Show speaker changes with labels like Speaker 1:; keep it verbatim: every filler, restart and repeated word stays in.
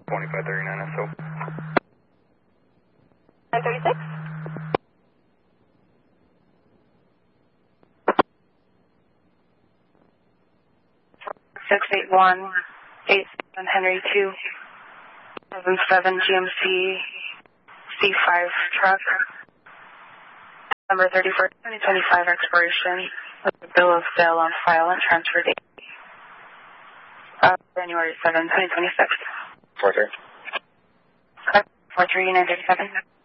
Speaker 1: twenty-five thirty-nine S O.
Speaker 2: five thirty-six? six eight one, eight seven Henry two, seven seven G M C C five truck, December thirty-first, twenty twenty-five expiration, with the bill of sale on file and transfer date, uh, January seventh, twenty twenty-six.
Speaker 1: four three.
Speaker 2: four three nine thirty-seven.